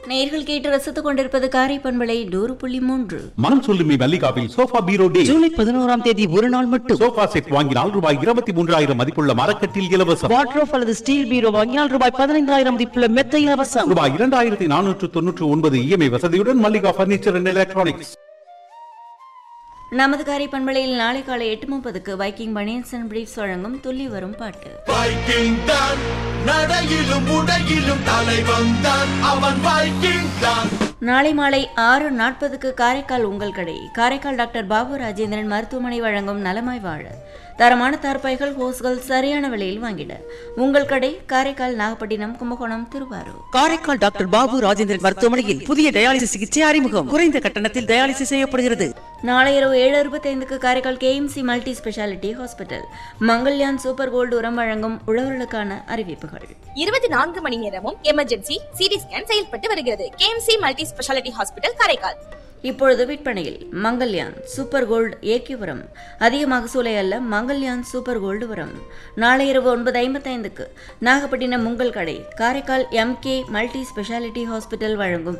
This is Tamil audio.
நேயர்கள் கேட்டு ரசித்துக் கொண்டிருப்பது காரை பண்பலை 100.3. மனம் சொல்லுமே மல்லிகாவில் சோஃபா பீரோ டே. ஜூலை 11ஆம் தேதி ஒரு நாள் மட்டும். சோஃபா செட் வாங்கினால் ரூபாய் 23,000 மதிப்புள்ள மரக்கட்டில் இலவசம். வாட்ரோப் அல்லது ஸ்டீல் பீரோ வாங்கினால் ரூபாய் 15,000 மதிப்புள்ள மெத்தை இலவசம். ரூபாய் 2,499 இஎம்ஐ வசதியுடன் மல்லிகா பர்னிச்சர் அண்ட் எலக்ட்ரானிக்ஸ். நமது காரை பண்பலையில் நாளை காலை 8:30க்கு வைக்கிங் பனியன்ஸ் அண்ட் பிரீஃப்ஸ் வழங்கும் துள்ளி வரும் பாட்டு. வைக்கிங் தான் நடையிலும் உடையிலும் தலைவன் தான் அவன் வைக்கிங் தான். நாளை மாலை 6:40க்கு காரைக்கால் உங்கள் கடை காரைக்கால் டாக்டர் பாபு ராஜேந்திரன் மருத்துவமனை வழங்கும் நலமாய் வாழ தரமான தார்பாய்கள் ஹோஸ்கள் சரியான விலையில் வாங்கிட உங்கள் கடை காரைக்கால் நாகப்பட்டினம் கும்பகோணம் திருவாரூர். காரைக்கால் டாக்டர் பாபு ராஜேந்திரன் மருத்துவமனையில் புதிய டயாலிசிஸ் சிகிச்சை அறிமுகம். குறைந்த கட்டணத்தில் டயாலிசிஸ் செய்யப்படுகிறது. நாளை இரவு 7:25க்கு Karaikal KMC multi speciality hospital Mangalyaan super gold உரம் வழங்கும் உழவர்களுக்கான அறிவிப்புகள். 24 மணி நேரமும் எமர்ஜென்சி சிடி ஸ்கேன் செயல்பட்டு வருகிறது. KMC multi speciality hospital Karaikal. இப்பொழுது விற்பனையில் மங்கல்யான் சூப்பர் கோல்டு ஏக்கிய உரம். அதிக மகசூலை அல்ல, மங்கல்யான் சூப்பர் கோல்டு உரம். நாளை இரவு 9:55க்கு நாகப்பட்டினம் உங்கள் கடை Karaikal MK multi speciality hospital வழங்கும்